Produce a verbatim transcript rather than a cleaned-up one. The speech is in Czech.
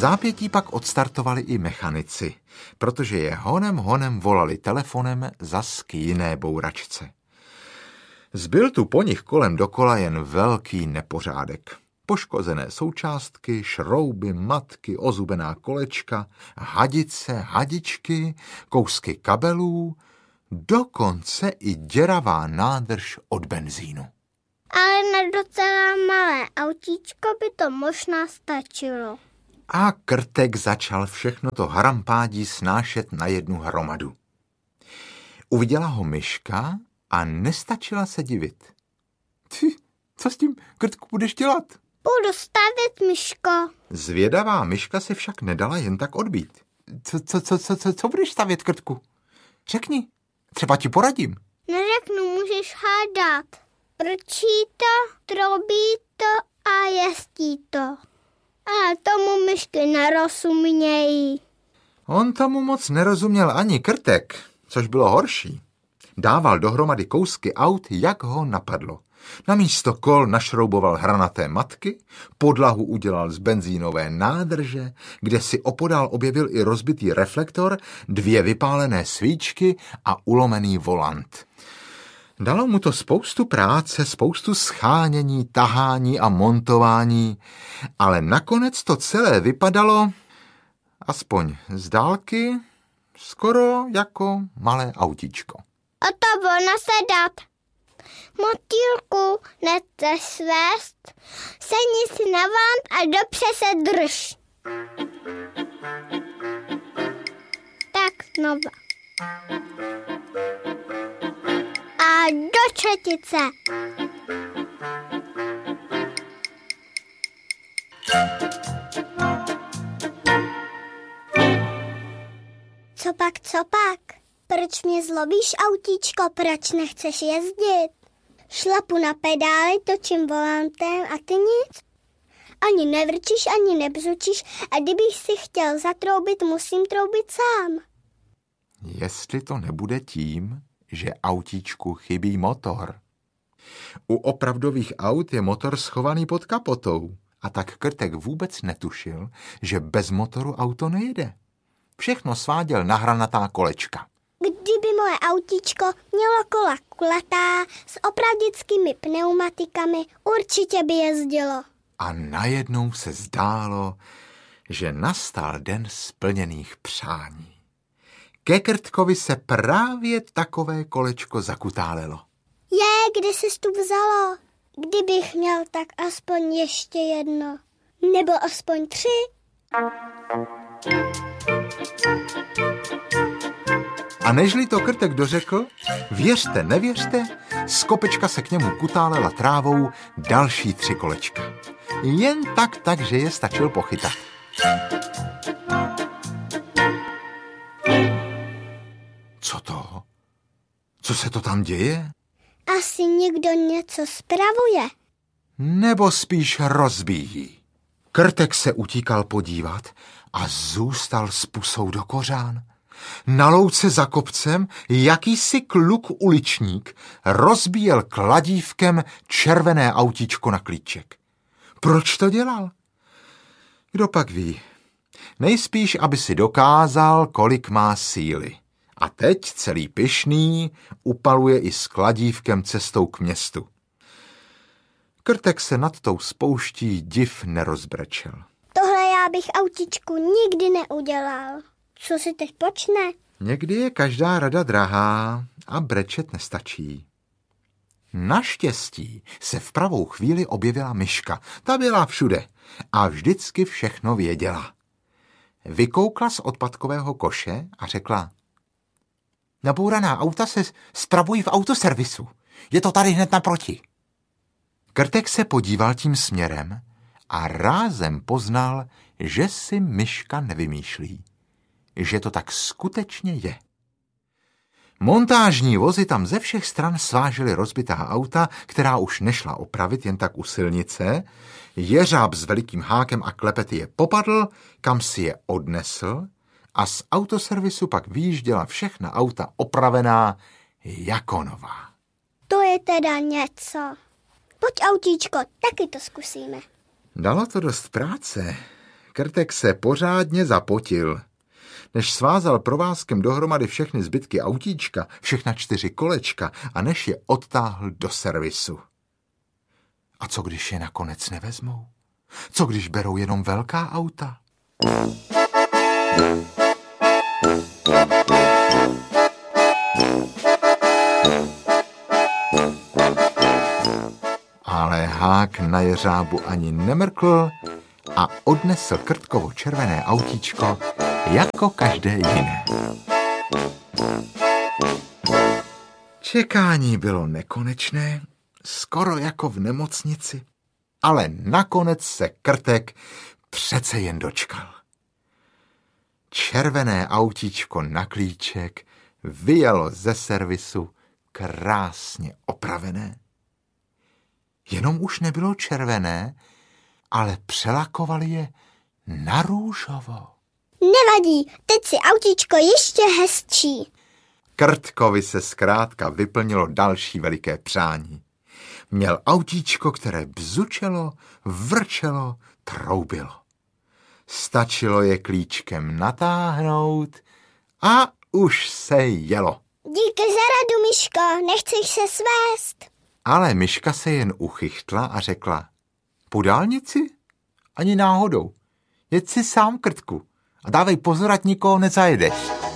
zápětí pak odstartovali i mechanici, protože je honem honem volali telefonem zas k jiné bouračce. Zbyl tu po nich kolem dokola jen velký nepořádek. Poškozené součástky, šrouby, matky, ozubená kolečka, hadice, hadičky, kousky kabelů, dokonce i děravá nádrž od benzínu. Ale na docela malé autíčko by to možná stačilo. A Krtek začal všechno to harampádí snášet na jednu hromadu. Uviděla ho myška a nestačila se divit. Ty, co s tím, Krtku, budeš dělat? Budu stavět, myško. Zvědavá myška se však nedala jen tak odbít. Co, co, co, co, co, co budeš stavět, Krtku? Řekni, třeba ti poradím. Neřeknu, můžeš hádat. Prčí to, trobí to a jestí to. A tomu myšky nerozumějí. On tomu moc nerozuměl ani Krtek, což bylo horší. Dával dohromady kousky aut, jak ho napadlo. Namísto kol našrouboval hranaté matky, podlahu udělal z benzínové nádrže, kde si opodál objevil i rozbitý reflektor, dvě vypálené svíčky a ulomený volant. Dalo mu to spoustu práce, spoustu schánění, tahání a montování, ale nakonec to celé vypadalo, aspoň z dálky, skoro jako malé autíčko. A to bylo nasedat. Motýlku, nechceš svést, sedni si na volant a dobře se drž. Tak znova. A do třetice. Co pak, co pak? Proč mě zlobíš, autíčko, proč nechceš jezdit? Šlapu na pedály, točím volantem a ty nic. Ani nevrčíš, ani nebřučíš a kdybych si chtěl zatroubit, musím troubit sám. Jestli to nebude tím, že autíčku chybí motor. U opravdových aut je motor schovaný pod kapotou a tak Krtek vůbec netušil, že bez motoru auto nejede. Všechno sváděl na hranatá kolečka. Kdyby moje autíčko mělo kola kulatá s opravdickými pneumatikami, určitě by jezdilo. A najednou se zdálo, že nastal den splněných přání. Ke Krtkovi se právě takové kolečko zakutálelo. Je, kde jsi tu vzalo? Kdybych měl, tak aspoň ještě jedno. Nebo aspoň tři. A nežli to Krtek dořekl, věřte, nevěřte, z kopečka se k němu kutálela trávou další tři kolečka. Jen tak, tak, že je stačil pochytat. Co to? Co se to tam děje? Asi někdo něco spravuje. Nebo spíš rozbíjí. Krtek se utíkal podívat a zůstal s pusou do kořán. Na louce za kopcem jakýsi kluk uličník rozbíjel kladívkem červené autíčko na klíček. Proč to dělal? Kdo pak ví? Nejspíš, aby si dokázal, kolik má síly. A teď celý pyšný upaluje i s kladívkem cestou k městu. Krtek se nad tou spouští div nerozbrečel. Tohle já bych autíčku nikdy neudělal. Co si teď počne? Někdy je každá rada drahá a brečet nestačí. Naštěstí se v pravou chvíli objevila myška. Ta byla všude a vždycky všechno věděla. Vykoukla z odpadkového koše a řekla: Nabouraná auta se spravují v autoservisu. Je to tady hned naproti. Krtek se podíval tím směrem a rázem poznal, že si myška nevymýšlí. Že to tak skutečně je. Montážní vozy tam ze všech stran svážely rozbitá auta, která už nešla opravit jen tak u silnice. Jeřáb s velikým hákem a klepety je popadl, kam si je odnesl a z autoservisu pak vyjížděla všechna auta opravená jako nová. To je teda něco. Pojď, autíčko, taky to zkusíme. Dalo to dost práce. Krtek se pořádně zapotil. Než svázal provázkem dohromady všechny zbytky autíčka, všechna čtyři kolečka a než je odtáhl do servisu. A co když je nakonec nevezmou? Co když berou jenom velká auta? Ale Hák na jeřábu ani nemrkl a odnesl Krtkovo červené autíčko jako každé jiné. Čekání bylo nekonečné, skoro jako v nemocnici, ale nakonec se Krtek přece jen dočkal. Červené autíčko na klíček vyjelo ze servisu krásně opravené. Jenom už nebylo červené, ale přelakovali je na růžovo. Nevadí, teď si autíčko ještě hezčí. Krtkovi se zkrátka vyplnilo další veliké přání. Měl autíčko, které bzučelo, vrčelo, troubilo. Stačilo je klíčkem natáhnout a už se jelo. Díky za radu, Myško, nechceš se svést. Ale Myška se jen uchychtla a řekla: po dálnici? Ani náhodou. Jeď si sám, Krtku, a dávej pozor, ať nikoho nezajedeš.